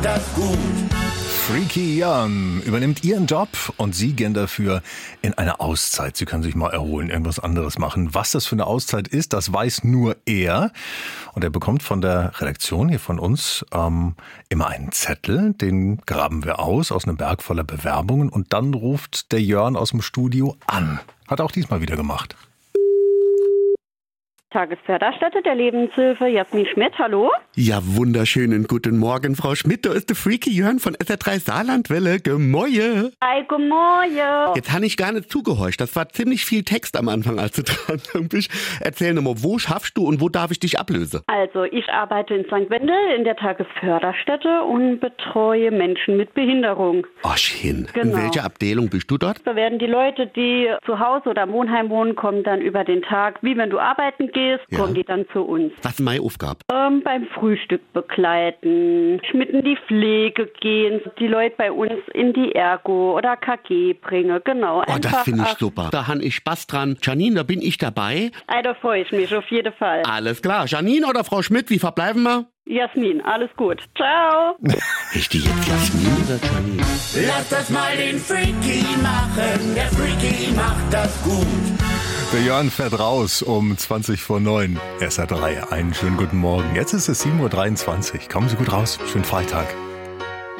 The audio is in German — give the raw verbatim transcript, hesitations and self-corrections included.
das gut. Freaky Young übernimmt ihren Job und Sie gehen dafür in eine Auszeit. Sie können sich mal erholen, irgendwas anderes machen. Was das für eine Auszeit ist, das weiß nur er. Und er bekommt von der Redaktion hier von uns ähm, immer einen Zettel. Den graben wir aus, aus einem Berg voller Bewerbungen. Und dann ruft der Jörn aus dem Studio an. Hat er auch diesmal wieder gemacht. Tagesförderstätte der Lebenshilfe, Jasmin Schmidt, hallo? Ja, wunderschönen guten Morgen, Frau Schmidt. Da ist der Freaky Jörn von S R drei Saarlandwelle. Gemäue. Hi, Gemäue. Jetzt habe ich gar nicht zugehorcht. Das war ziemlich viel Text am Anfang, als du dran bist. Erzähl nochmal, wo schaffst du und wo darf ich dich ablösen? Also, ich arbeite in Sankt Wendel in der Tagesförderstätte und betreue Menschen mit Behinderung. Oh, schön. Genau. In welcher Abteilung bist du dort? Da werden die Leute, die zu Hause oder im Wohnheim wohnen, kommen dann über den Tag, wie wenn du arbeiten gehst, Ja. kommen die dann zu uns. Was ist meine Aufgabe? Ähm, beim Frühstück begleiten, mit in die Pflege gehen, die Leute bei uns in die Ergo oder K G bringen, genau. Oh, das finde ich super. Da habe ich Spaß dran. Janine, da bin ich dabei. Ey, da freue ich mich auf jeden Fall. Alles klar. Janine oder Frau Schmidt, wie verbleiben wir? Jasmin, alles gut. Ciao. Ist die jetzt Jasmin oder Janine? Lass das mal den Freaky machen, der Freaky macht das gut. Der Jörn fährt raus um zwanzig vor neun. S R drei. Einen schönen guten Morgen. Jetzt ist es sieben Uhr dreiundzwanzig. Kommen Sie gut raus. Schönen Freitag.